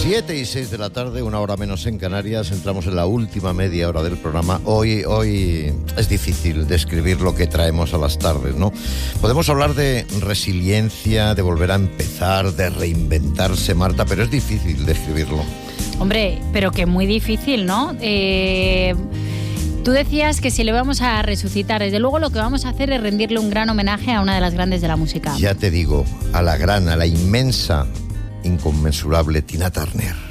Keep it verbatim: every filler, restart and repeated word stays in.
siete y seis de la tarde, una hora menos en Canarias. Entramos en la última media hora del programa. Hoy, hoy es difícil describir lo que traemos a las tardes, ¿no? Podemos hablar de resiliencia, de volver a empezar, de reinventarse, Marta, pero es difícil describirlo. Hombre, pero que muy difícil, ¿no? Eh... Tú decías que si le vamos a resucitar, desde luego lo que vamos a hacer es rendirle un gran homenaje a una de las grandes de la música. Ya te digo, a la gran, a la inmensa, inconmensurable Tina Turner.